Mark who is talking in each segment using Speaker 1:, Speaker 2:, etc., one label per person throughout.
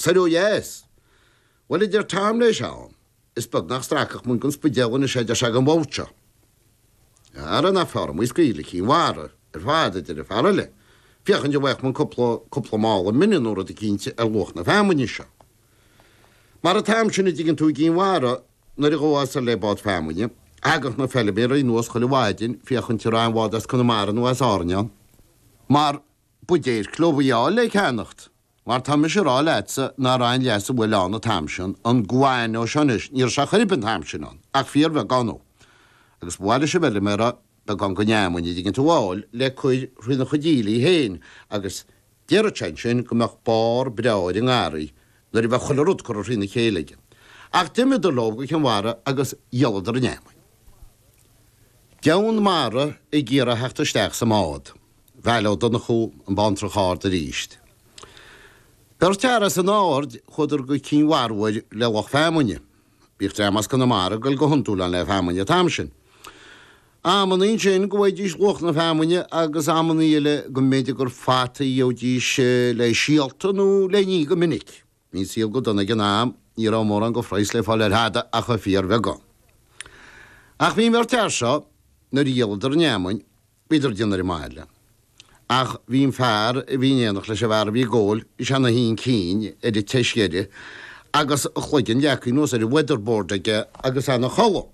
Speaker 1: Sarú yes. Well idir tam leis an. Is bug nach strakach mun gun spidewan is heidir sag an bótsa. Ar an afar, mu sgríli cín wara, fáda idir farale. Fiachan de weich mun cúpla mála minin úr a cínte loch na fámani se. Mar a tam sinna digin tú cín wara, nar I góás a lebád fámani, agach na felibér I nuas choliwádin, fiachan tirán vádas Connemara nuas árnean. Mar budéir clóbíá le ceannacht. Mar tam is rá leitsa na rain leasa bhfuil an tamsin an gwain ó seanis níor se chriban tamsin an, ach fíor bheith ganó. Agus bhile se bheile mera be gan go neamhaine digin tú bháil le chuid rhuina chodílaí héin agus dearachan sin go meach bar breáid in gáraí nar I bheith cholarúd chu rhuina chéalaige. Ach dimid do lóga cheanmhara agus dhealadar neamhain. Deann mara I ggéara heachta steach sa mád. Bheile do na chú an bantra cháir a ríist. Dar teras an áard chuidir go cín warhfuil le lech fámhaine. Bích tremas Connemara goil go huntúlan le fámhaine tamsin. Amman sin go bhfuid dís loch na fámhaine agus amman ile go méidir gur fata dís le síaltanú le ní go minic. Ní síl go donna gan am ní rá mór an go freiis le fáil hada a chu fíor bheith gan. Ach bhí mar teir seo na díaladar neamhain beidir dinar I maile. Ach bhín fear bhí éanach leis a bhar bhí ggóil is anna hín cín idir teisgéide agus chluigean leacaí nuas ar weatherboard aige agus anna chola.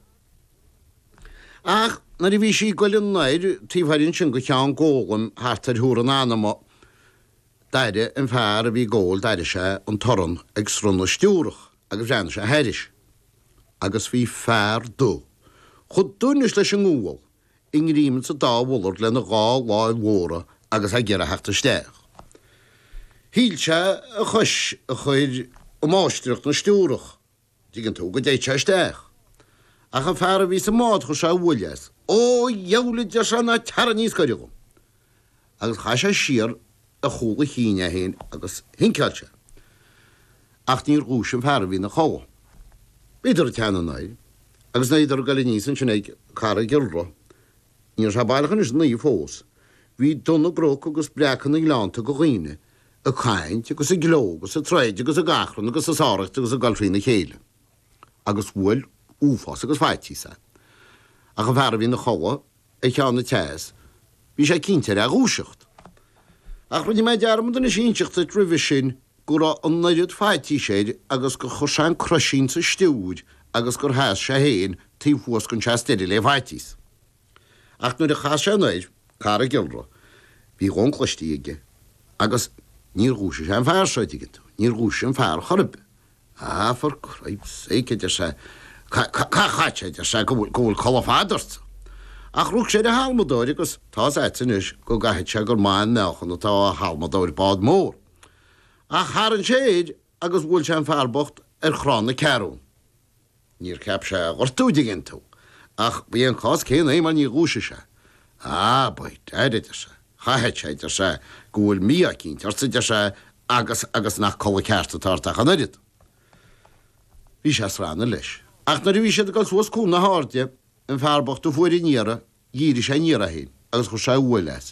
Speaker 1: Ach nar I bhí sí goilin nair tíomhhairinn sin go teán ggólam hartar thúr an anama daire an fear bhí ggóil daire se an toran ag srunna stiúrach agus bhreanna se heiris. Agus bhí fear dó. Chud dúnis leis an ngúil in ríman sa dáhúlart le na gá láil mhóra agus a ggéire heachta steach. Híl se a chus a chuir máistricht na stiúrach, dígann tú go déit se steach. Ach an fear bhí sa mád chu se bhuileas, ó dheolaid de se na tear níos goidigum. Agus cha se siar a chúla chéine héin agus hincáil se. Ach níor gúis an fear bhí na chola. Beidir a teanna naid, agus na idir gal níos an sin ag cara gilra. Níor se bailachan is naí fós. Bhí donna broc agus breachan na gláánta go ghuine, a chaint agus a gló, agus a treid agus a gachran agus a sáracht agus a galtrína chéile. Agus bhfuil úfás agus fáití sa. Ach an fear bhí na chola ag cheann na teas, bhí sé cinntear a gúiseacht. Ach ruí méid dearmad na síseachta tribhis sin go rá an naiad fáití séid agus go chosáin crosín sa stiúid agus gur háas sé héin tíomhfuas gon teasteidir le fáitís. Ach nuair a chas sé naid, cara gilra, bhí gon chluistíige, agus níor gúise sé an fear seitige tú, níor gúise an fear chorbe. For Christ's sake, idir sé, chaite idir sé go bhfuil colafádart. Ach rúg sé de halmadóir agus tá éitin is go gaithid sé gur máin nechan atá a halmadóir bád mór. Ach thar an séid agus bhfuil sé an fearbocht chrán na cearún. Níor ceap sé ghortú diginn tú. Ach bhí an cás céan é mar ní gúise sé. Baid, idir sé. Chaithe sé idir sé go bhfuil mí a cínt, ar idir sé agus nach colla ceartta tartach an irid. Bhí sé srána leis. Ach nar bhí sé go suas cún na háirde an fearbocht do fuirí níara, díri sé níara héin, agus chu sé bhfuil leis.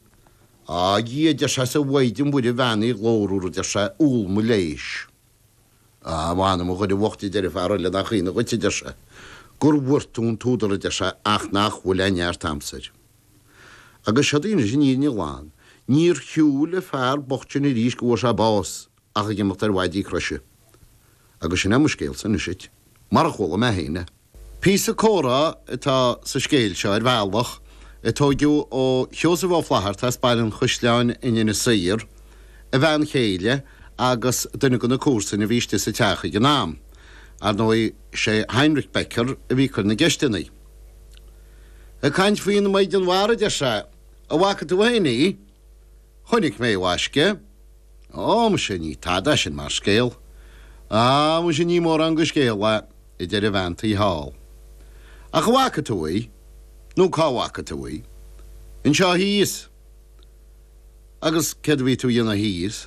Speaker 1: Idir sé sa bhaidim bhuidir bheanaí glóúr idir sé úl mu léis. Bhána mo chuidir bhachtaí idir fear le nach chéine go idir sé. Gur bhuirtún túdar idir sé ach nach bhfuil lear tamsaid. Agus sé daoine sin ní láin, níor chiú le fear bochtin i rís go bhfuil sé bás ach a gimach ar bhaidí croise. Agus sin am scéil san isit, mar a chola me héine. Písa córa atá sa scéil seo ar bhealach, tógiú ó Joseph ó Flahart as bailin chusleáin in saoir, a bhean chéile agus duna go na cúrsan a bhíiste sa teacha go nám. Ar nói sé Heinrich Becker a bhí chur na geistenaí. A caint faoin maid an mhara de sé, a bhacha tú hainaí, chunig mé bhaisce, mu sé ní tada sin mar scéal. Mu sé ní mór an go scéal le I d a bhaanta í hall. A go bhacha tú í, nó cá bhacha tú í, in seo híos. Agus ced bhí tú dhéana híos.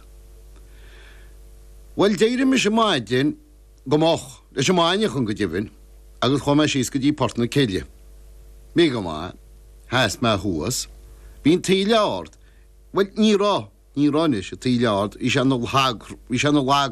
Speaker 1: Well, déirim is a maidin gomach, leis a máine chun go dibhin, agus chum síos go dtí port na céile. Mí go má, heas me thuas, bhín tí leard. Well, ní rá is a tí leard, is an lá